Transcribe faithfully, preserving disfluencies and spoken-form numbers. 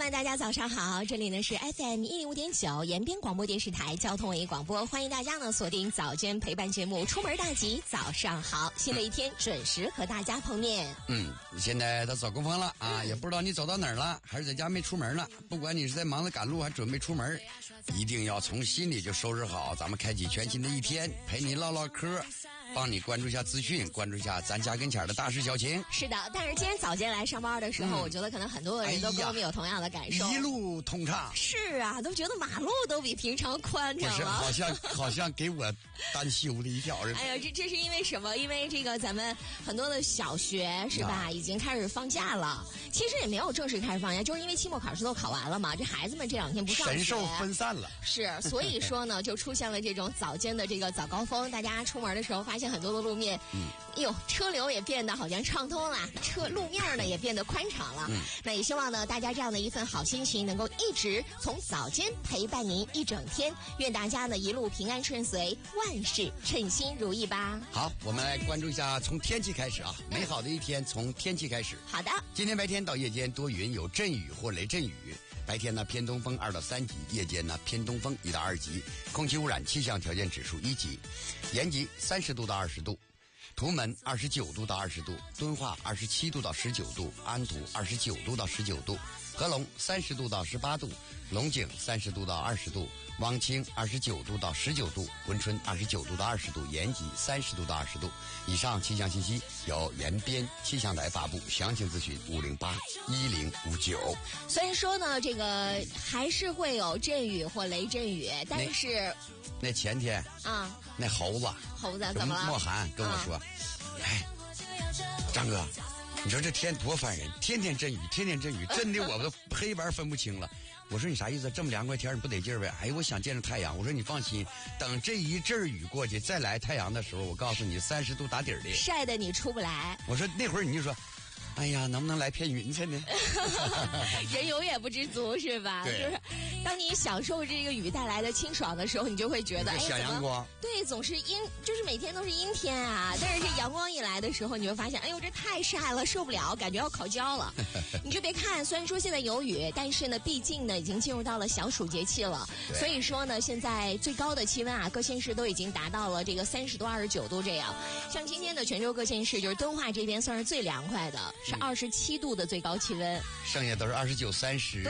们，大家早上好，这里呢是 F M 一零五点九延边广播电视台交通文艺广播，欢迎大家呢锁定早间陪伴节目《出门大吉》，早上好，新的一天准时和大家碰面。 嗯，现在都走高峰了啊、嗯，也不知道你走到哪儿了，还是在家没出门呢。不管你是在忙着赶路，还准备出门，一定要从心里就收拾好，咱们开启全新的一天，陪你唠唠嗑，帮你关注一下资讯，关注一下咱家跟前的大事小情。 是的，但是今天早间来上班的时候、嗯、我觉得可能很多的人都跟我们有同样的感受、 哎、一路通畅。 是啊，都觉得马路都比平常宽敞了。 不是，好像好像给我单修了一条。 哎呀，这这是因为什么？因为这个咱们很多的小学是吧、啊、已经开始放假了。其实也没有正式开始放假，就是因为期末考试都考完了嘛，这孩子们这两天不上学， 神兽分散了。 是，所以说呢就出现了这种早间的这个早高峰，大家出门的时候发现很多的路面嗯哎呦，车流也变得好像畅通了，车路面呢也变得宽敞了、嗯、那也希望呢大家这样的一份好心情能够一直从早间陪伴您一整天，愿大家呢一路平安顺遂，万事称心如意吧。 好，我们来关注一下从天气开始啊，美好的一天从天气开始。 好的， 今天白天到夜间多云，有阵雨或雷阵雨，白天呢偏东风二到三级，夜间呢偏东风一到二级，空气污染气象条件指数一级，延吉三十度到二十度，图门二十九度到二十度，敦化二十七度到十九度，安图二十九度到十九度，合龙三十度到十八度，龙井三十度到二十度，汪清二十九度到十九度，珲春二十九度到二十度，延吉三十度到二十度。以上气象信息由延边气象台发布，详情咨询五零八一零五九。 虽然说呢，这个还是会有阵雨或雷阵雨，但是那，那前天啊，那猴子猴子怎么了？ 莫涵跟我说，啊、哎，张哥。你说这天多烦人，天天阵雨，天天阵雨，真的我都黑白分不清了。我说你啥意思？这么凉快天你不得劲儿呗？哎，我想见着太阳。我说你放心，等这一阵雨过去，再来太阳的时候，我告诉你，三十度打底儿的， 晒得你出不来。 我说那会儿你就说，哎呀，能不能来片云彩呢？ 人永远不知足是吧？ 对。 就是当你享受这个雨带来的清爽的时候，你就会觉得，哎， 想阳光。 对，总是阴，就是每天都是阴天啊。但是这阳光一来的时候，你会发现，哎呦，这太晒了，受不了，感觉要烤焦了。你就别看，虽然说现在有雨，但是呢，毕竟呢，已经进入到了小暑节气了。所以说呢，现在最高的气温啊，各县市都已经达到了这个三十度、二十九度这样。像今天的全州各县市，就是敦化这边算是最凉快的，是二十七度的最高气温， 剩下都是二十九、三十。